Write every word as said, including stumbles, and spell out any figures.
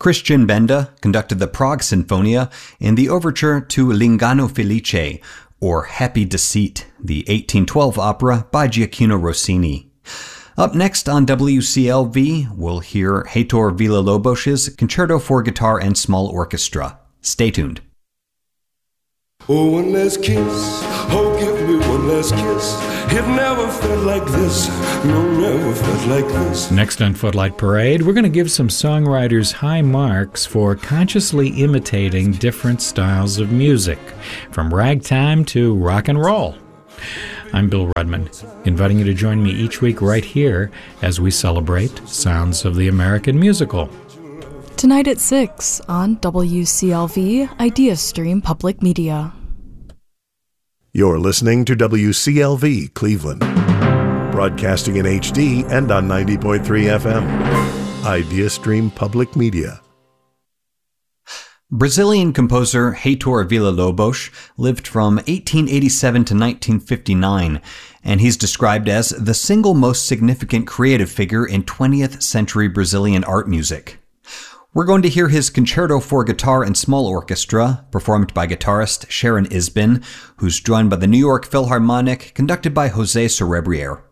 Christian Benda conducted the Prague Sinfonia in the overture to L'Inganno Felice, or Happy Deceit, the eighteen twelve opera by Gioacchino Rossini. Up next on W C L V, we'll hear Heitor Villa-Lobos's Concerto for Guitar and Small Orchestra. Stay tuned. Oh, one last kiss, oh, give me one last kiss. It never felt like this, no, never felt like this. Next on Footlight Parade, we're going to give some songwriters high marks for consciously imitating different styles of music, from ragtime to rock and roll. I'm Bill Rudman, inviting you to join me each week right here as we celebrate Sounds of the American Musical. Tonight at six on W C L V IdeaStream Public Media. You're listening to W C L V Cleveland, broadcasting in H D and on ninety point three F M. IdeaStream Public Media. Brazilian composer Heitor Villa-Lobos lived from eighteen eighty-seven to nineteen fifty-nine, and he's described as the single most significant creative figure in twentieth century Brazilian art music. We're going to hear his Concerto for Guitar and Small Orchestra, performed by guitarist Sharon Isbin, who's joined by the New York Philharmonic, conducted by José Cerebrier.